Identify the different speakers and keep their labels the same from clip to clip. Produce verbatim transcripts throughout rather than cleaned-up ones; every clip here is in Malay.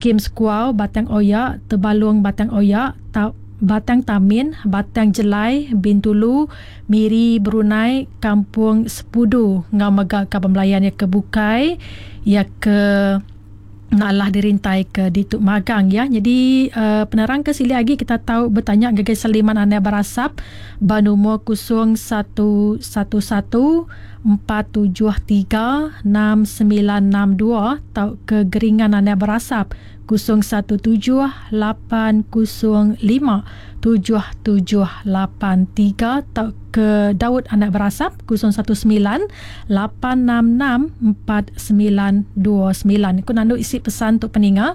Speaker 1: Skim Squaw, Batang Oyak, Tebalung Batang Oyak, ta- Batang Tamin, Batang Jelai, Bintulu, Miri Brunei, Kampung Sepudu, ngau megak ka pembelayan ya ke Bukai, ya ke naklah dirintai ke Dituk Magang ya. Jadi uh, penerang ke sili lagi kita tahu bertanya gagai Seliman Anak Barasap banumur kosong satu satu satu empat tujuh tiga enam sembilan enam dua atau ke Geringan Anak Barasap kosong satu tujuh lapan kosong lima tujuh tujuh lapan tiga atau ke Daud Anak Barasap kosong satu sembilan lapan enam enam empat sembilan dua sembilan. Aku nandu isi pesan untuk peninga.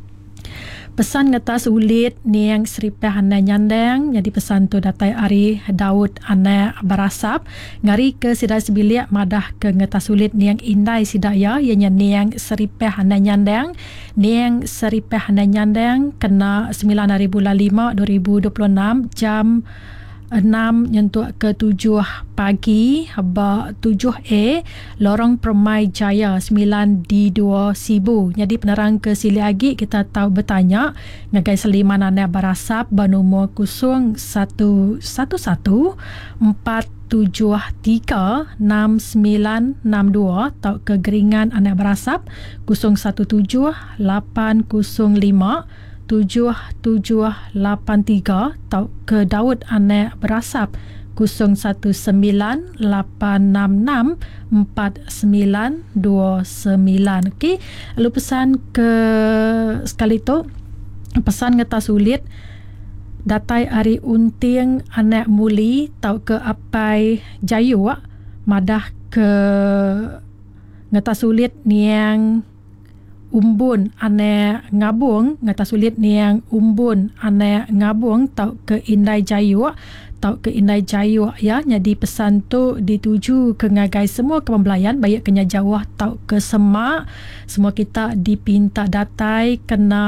Speaker 1: Pesan ngetas ulit ni yang seripah anda nyandang. Jadi pesan tu datai Ari Daud Anak Barasap. Ngari ke sidai sebilik madah ke ngetas ulit ni yang indai sidak ya. Ianya ni yang seripah anda nyandang. Ni yang seripah anda nyandang kena sembilan hari bulan lima dua ribu dua puluh enam jam enam nyentuh ke tujuh pagi haba tujuh A Lorong Permai Jaya sembilan D dua Sibu. Jadi penerang ke sili lagi kita tahu bertanya ngagai Seliman Anak Barasap banumur kosong satu satu satu empat tujuh tiga enam sembilan enam dua atau ke Geringan Anak Barasap kosong satu tujuh lapan kosong lima tujuh tujuh lapan tiga atau ke Daud Anak Barasap kosong satu sembilan lapan enam enam empat sembilan dua sembilan. Okey, lalu pesan ke sekali tu pesan ngetas sulit datai Ari Unting Anak Muli tau ke Apai Jayu madah ke ngetas sulit ni yang umbun Anak Ngabung, ngetas sulit ni yang umbun Anak Ngabung tau ke Indai Jayu tau ke Indai Jayu ya. Jadi pesan tu dituju ke ngagai semua ke pembelayan baik kenya jauh tau ke Semak. Semua kita dipinta datai kena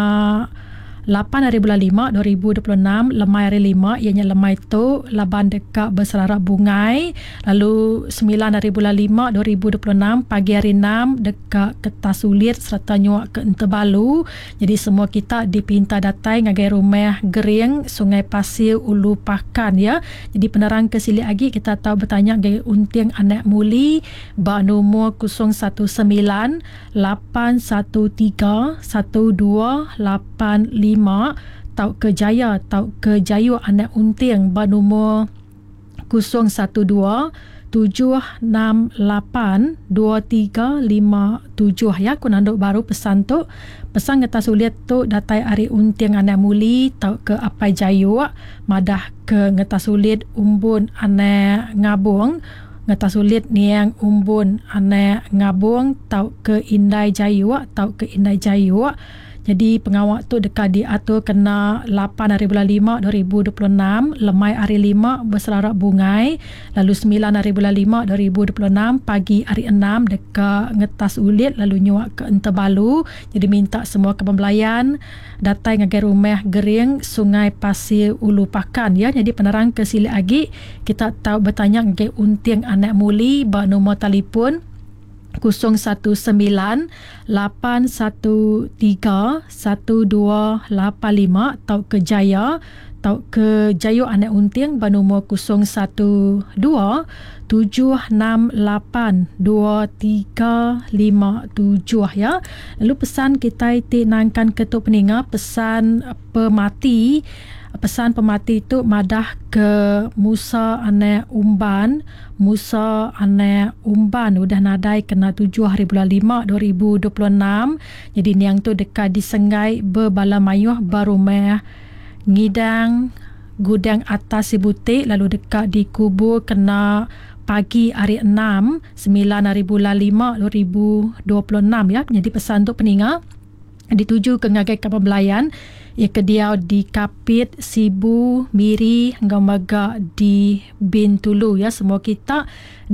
Speaker 1: lapan hari bulan lima dua ribu dua puluh enam lemai hari lima ianya lemai tu laban dekat berselarak bungai. Lalu sembilan hari bulan lima dua ribu dua puluh enam pagi hari enam dekat Ketas Ulit serta nyuak ke Entebalu. Jadi semua kita dipinta datai ngagai rumah Gering Sungai Pasir Ulu Pakan ya. Jadi penerang ke sili lagi kita tahu bertanya ngagai Unting Anak Muli ba nomor kosong satu sembilan lapan satu tiga satu dua lapan lima tau ke Jaya tau ke Jayu Anak Unting ba nomor kosong satu dua tujuh enam lapan dua tiga lima tujuh ya. Aku nanduk baru pesan tu pesan ngetas ulit tu datai Ari Unting Anak Muli tau ke Apai Jayu madah ke ngetas ulit umbun Anak Ngabung. Ngetas ulit ni yang umbun Anak Ngabung tau ke Indai Jayu tau ke Indai Jayu. Jadi pengawak tu dekat diatur kena lapan hari bulan lima dua ribu dua puluh enam lemai hari lima berselarak bungai. Lalu sembilan hari bulan lima dua ribu dua puluh enam pagi hari enam dekat ngetas ulit lalu nyuak ke Entebalu. Jadi minta semua ke pembelayan datai ngagai rumah Gering Sungai Pasir Ulu Pakan ya. Jadi penerang ke sili lagi kita tahu bertanya ngagai Unting Anak Muli ba nombor telefon kosong satu sembilan lapan satu tiga satu dua lapan lima atau ke Jaya atau ke Jayu Anak Unting ba nombor kosong satu dua tujuh enam lapan dua tiga lima tujuh ya. Lalu pesan kita tinangkan ketuk peninga pesan pemati. Pesan pemati itu madah ke Musa Anak Umban. Musa Anak Umban udah nadai kena tujuh hari bulan lima dua ribu dua puluh enam. Jadi niang tu dekat disengai berbala mayuh barumah ngidang gudang atas Sibutik lalu dekat dikubur kena pagi hari enam sembilan hari bulan lima dua ribu dua puluh enam ya. Jadi pesan tu peninga dituju ke ngagai kapal belayan ia kediau di Kapit, Sibu, Miri, Ngamaga di Bintulu ya. Semua kita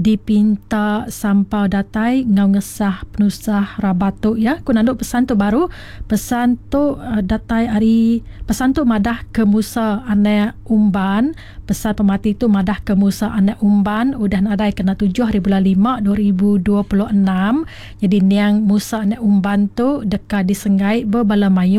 Speaker 1: dipinta sampau datai ngau ngesah penusah rabatu ya. Ku nanduk pesan tu baru pesan tu uh, datai hari pesan tu madah ke Musa Anak Umban. Pesan pemati tu madah ke Musa Anak Umban udah nadai kena tujuh hari bulan lima dua ribu dua puluh enam. Jadi niang Musa Anak Umban tu dekat disengai berbala mayu